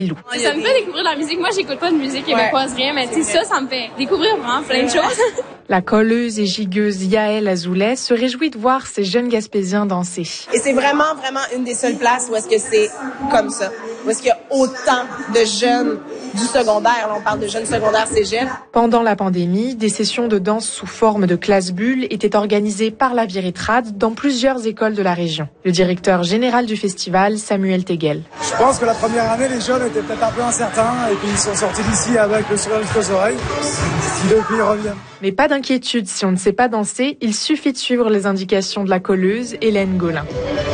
Ça me fait découvrir de la musique. Moi, j'écoute pas de musique québécoise, rien, mais ça me fait découvrir vraiment plein de choses. La colleuse et gigueuse Yael Azoulay se réjouit de voir ces jeunes Gaspésiens danser. Et c'est vraiment une des seules places où est-ce que c'est comme ça, où est-ce qu'il y a autant de jeunes du secondaire. Là, on parle de jeunes secondaires cégep. Pendant la pandémie, des sessions de danse sous forme de classe bulle étaient organisées par la Viretrad dans plusieurs écoles de la région. Le directeur général du festival, Samuel Teguel. Je pense que la première année, les jeunes étaient peut-être un peu incertains et puis ils sont sortis d'ici avec le sourire jusqu'aux oreilles. Depuis, ils reviennent. Mais pas d'inquiétude, si on ne sait pas danser, il suffit de suivre les indications de la colleuse Hélène Gaulin.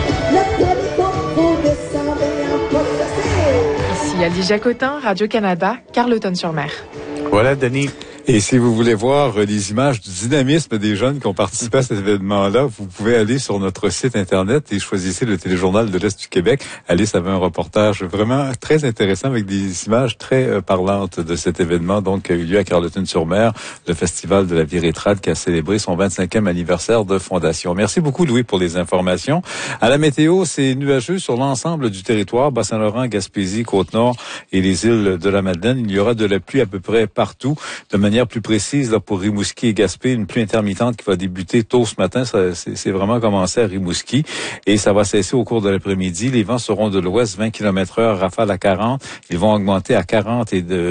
Ici Alice Jacotin, Radio-Canada, Carleton-sur-Mer. Voilà, Denis. Et si vous voulez voir les images du dynamisme des jeunes qui ont participé à cet événement-là, vous pouvez aller sur notre site Internet et choisissez le Téléjournal de l'Est du Québec. Alice avait un reportage vraiment très intéressant avec des images très parlantes de cet événement, donc, qui a eu lieu à Carleton-sur-Mer, le Festival de la Viretrad qui a célébré son 25e anniversaire de fondation. Merci beaucoup, Louis, pour les informations. À la météo, c'est nuageux sur l'ensemble du territoire, Bas-Saint-Laurent, Gaspésie, Côte-Nord et les îles de la Madeleine. Il y aura de la pluie à peu près partout, de manière plus précise là, pour Rimouski et Gaspé, une pluie intermittente qui va débuter tôt ce matin. C'est vraiment commencé à Rimouski et ça va cesser au cours de l'après-midi. Les vents seront de l'ouest 20 km/h, rafales à 40. Ils vont augmenter à 40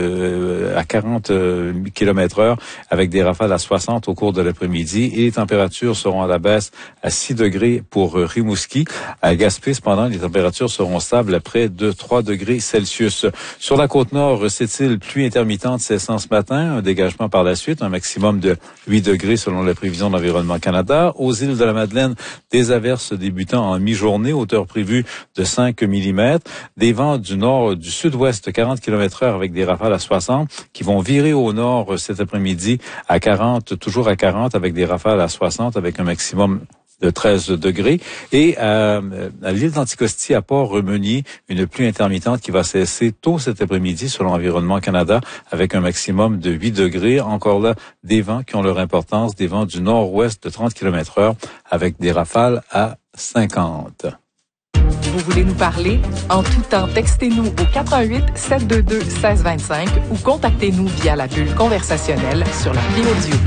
km/h avec des rafales à 60 au cours de l'après-midi. Et les températures seront à la baisse à 6 degrés pour Rimouski. À Gaspé, cependant, les températures seront stables à près de 3 degrés Celsius. Sur la Côte-Nord, cette pluie intermittente cessant ce matin, un dégagement par la suite, un maximum de 8 degrés selon la prévision d'Environnement Canada. Aux îles de la Madeleine, des averses débutant en mi-journée, hauteur prévue de 5 mm. Des vents du nord, du sud-ouest, 40 km/h avec des rafales à 60 qui vont virer au nord cet après-midi à 40, toujours à 40 avec des rafales à 60 avec un maximum de 13 degrés. Et à l'île d'Anticosti, à Port-Remenier, une pluie intermittente qui va cesser tôt cet après-midi selon Environnement Canada avec un maximum de 8 degrés. Encore là, des vents qui ont leur importance, des vents du nord-ouest de 30 km/h avec des rafales à 50. Vous voulez nous parler? En tout temps, textez-nous au 88 722 1625 ou contactez-nous via la bulle conversationnelle sur l'appli audio.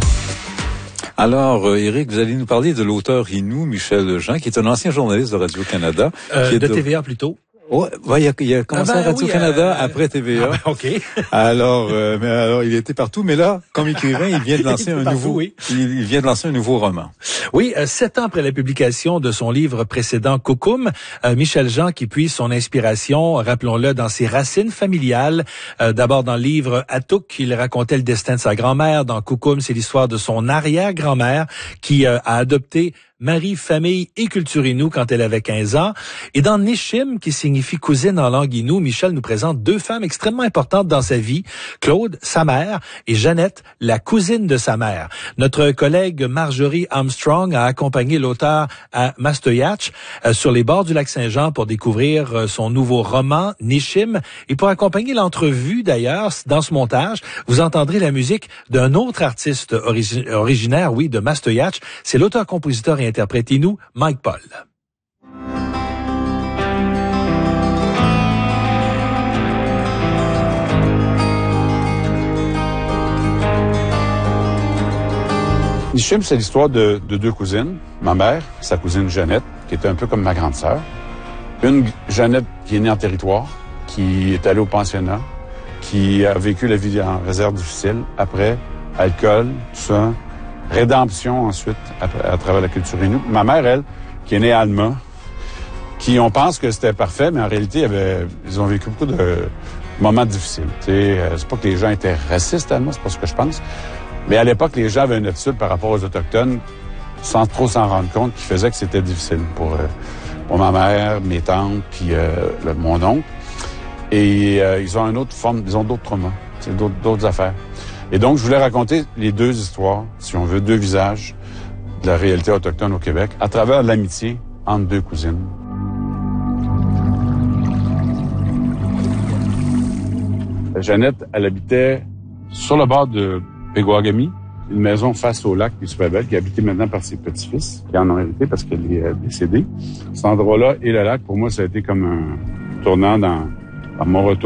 Alors, Éric, vous allez nous parler de l'auteur Inou, Michel Jean, qui est un ancien journaliste de Radio-Canada. De TVA plutôt. Ouais, il a commencé à Radio-Canada après TVA. OK. Alors, il était partout, mais là, comme écrivain, il vient de lancer il vient de lancer un nouveau roman. Oui, 7 ans après la publication de son livre précédent, Coucoum, Michel Jean qui puise son inspiration, rappelons-le, dans ses racines familiales. D'abord dans le livre Atouk, il racontait le destin de sa grand-mère. Dans Coucoum, c'est l'histoire de son arrière-grand-mère qui a adopté Marie, famille et culture Innu quand elle avait 15 ans. Et dans Nishim, qui signifie cousine en langue Innu, Michel nous présente 2 femmes extrêmement importantes dans sa vie. Claude, sa mère, et Jeannette, la cousine de sa mère. Notre collègue Marjorie Armstrong a accompagné l'auteur à Mastoyatch, sur les bords du lac Saint-Jean pour découvrir son nouveau roman, Nishim. Et pour accompagner l'entrevue, d'ailleurs, dans ce montage, vous entendrez la musique d'un autre artiste originaire, de Mastoyatch. C'est l'auteur-compositeur et interprète Innu, Mike Paul. Nishim, c'est l'histoire de 2 cousines. Ma mère, sa cousine Jeannette, qui était un peu comme ma grande sœur. Une Jeannette qui est née en territoire, qui est allée au pensionnat, qui a vécu la vie en réserve difficile. Après, alcool, tout ça. Rédemption ensuite, à travers la culture Innu. Ma mère, elle, qui est née à Alma, qui, on pense que c'était parfait, mais en réalité, ils ont vécu beaucoup de moments difficiles. C'est pas que les gens étaient racistes à Alma, c'est pas ce que je pense. Mais à l'époque, les gens avaient une attitude par rapport aux Autochtones, sans trop s'en rendre compte, qui faisait que c'était difficile pour ma mère, mes tantes, puis mon oncle. Et ils ont une autre forme, ils ont d'autres traumas, d'autres affaires. Et donc, je voulais raconter les 2 histoires, si on veut, 2 visages de la réalité autochtone au Québec, à travers l'amitié entre 2 cousines. Jeannette, elle habitait sur le bord de Peguagami, une maison face au lac qui est super belle, qui est habitée maintenant par ses petits-fils, qui en ont hérité parce qu'elle est décédée. Cet endroit-là et le lac, pour moi, ça a été comme un tournant dans mon retour